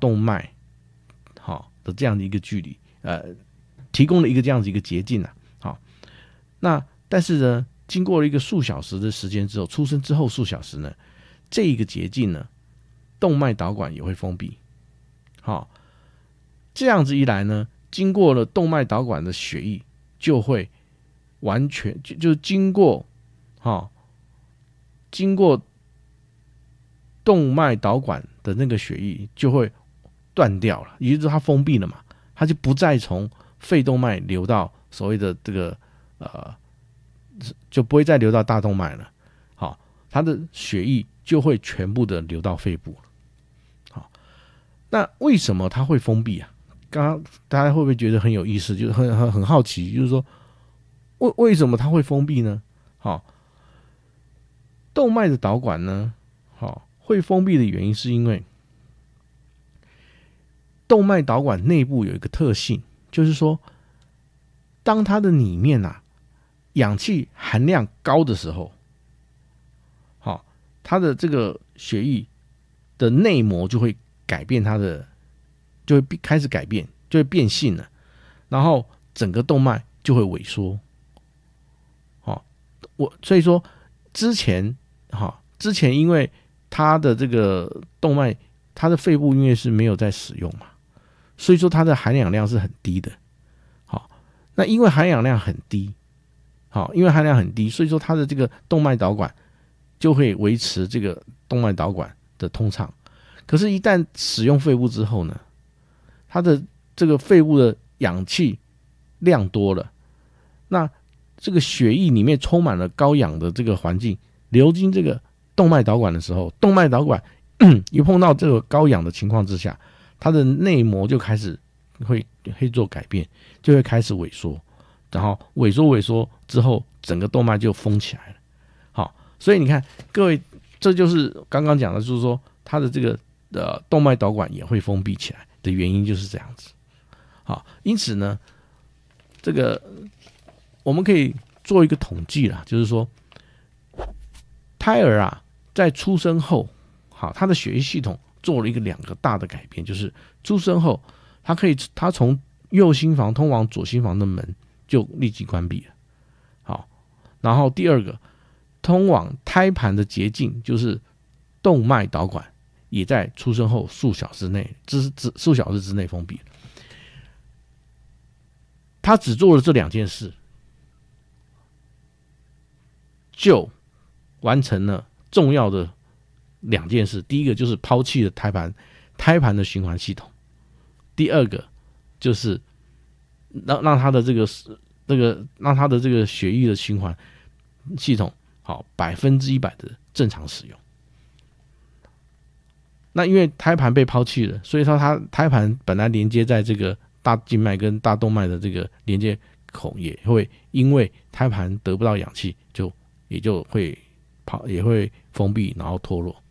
动脉好的这样的一个距离，提供了一个这样子一个捷径啊。好，那但是呢，经过了一个数小时的时间之后，出生之后数小时呢，这一个捷径呢，动脉导管也会封闭。好，这样子一来呢，经过了动脉导管的血液就会完全就经过动脉导管的那个血液就会断掉了，也就是它封闭了嘛，它就不再从肺动脉流到所谓的这个就不会再流到大动脉了。好，它的血液就会全部的流到肺部了。好，那为什么它会封闭啊？刚刚大家会不会觉得很有意思，就是很好奇，就是说为什么它会封闭呢？好，动脉的导管呢，好，会封闭的原因是因为动脉导管内部有一个特性，就是说，当它的里面氧气含量高的时候，好，它的这个血液的内膜就会改变它的，就会开始改变，就会变性了，然后整个动脉就会萎缩。好，所以说之前因为它的这个动脉，它的肺部因为是没有在使用嘛，所以说它的含氧量是很低的。好，那因为含氧量很低，所以说它的这个动脉导管就会维持这个动脉导管的通畅。可是，一旦使用肺部之后呢，它的这个肺部的氧气量多了，那这个血液里面充满了高氧的这个环境，流经这个动脉导管的时候，动脉导管一碰到这个高氧的情况之下，它的内膜就开始会做改变，就会开始萎缩，然后萎缩之后，整个动脉就封起来了。好，所以你看各位，这就是刚刚讲的，就是说它的这个动脉导管也会封闭起来的原因就是这样子。好，因此呢，这个我们可以做一个统计啦，就是说胎儿在出生后，好，他的血液系统做了2个大的改变，就是出生后他从右心房通往左心房的门就立即关闭了。好，然后第二个，通往胎盘的捷径就是动脉导管，也在出生后数小时之内封闭了。他只做了这2件事，就完成了重要的2件事。第一个就是抛弃了胎盘的循环系统，第二个就是让他的这个血液的循环系统好100%的正常使用。那因为胎盘被抛弃了，所以说它胎盘本来连接在这个大静脉跟大动脉的这个连接孔也会因为胎盘得不到氧气，也会封闭，然后脱落。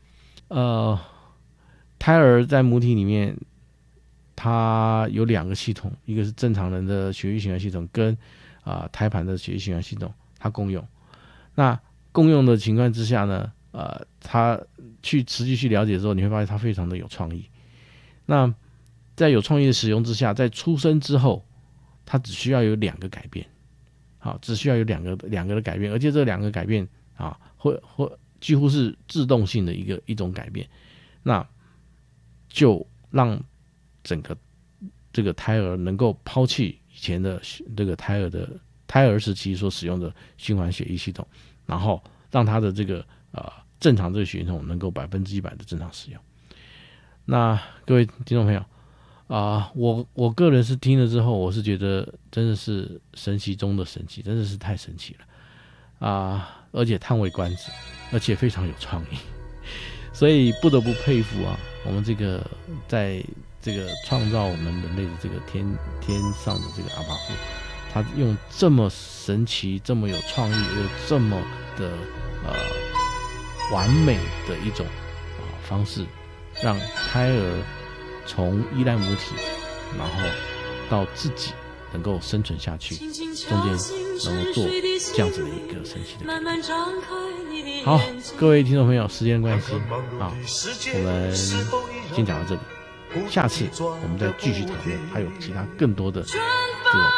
胎儿在母体里面，它有2个系统，一个是正常人的血液循环系统，跟胎盘的血液循环系统，它共用。那共用的情况之下呢，它持续去了解之后，你会发现它非常的有创意。那在有创意的使用之下，在出生之后，它只需要有2个改变，好，只需要有两个的改变，而且这2个改变会几乎是自动性的一种改变，那就让整个这个胎儿能够抛弃以前的这个胎儿时期所使用的循环血液系统，然后让它的这个正常这个血液系统能够100%的正常使用。那各位听众朋友我个人是听了之后，我是觉得真的是神奇中的神奇，真的是太神奇了而且叹为观止，而且非常有创意，所以不得不佩服我们这个在这个创造我们人类的这个天上的这个阿爸父，他用这么神奇、这么有创意、又这么的完美的一种方式，让胎儿从依赖母体，然后到自己能够生存下去，中间能够做这样子的一个神奇的改变。好，各位听众朋友，时间关系我们先讲到这里， 下次我们再继续讨论，还有其他更多的这种